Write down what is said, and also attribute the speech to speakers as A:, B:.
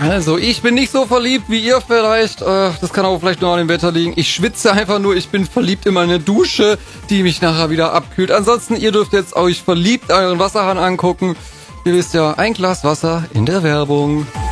A: Also, ich bin nicht so verliebt wie ihr vielleicht. Das kann aber vielleicht nur an dem Wetter liegen. Ich schwitze einfach nur. Ich bin verliebt in meine Dusche, die mich nachher wieder abkühlt. Ansonsten, ihr dürft jetzt euch verliebt euren Wasserhahn angucken. Ihr wisst ja, ein Glas Wasser in der Werbung.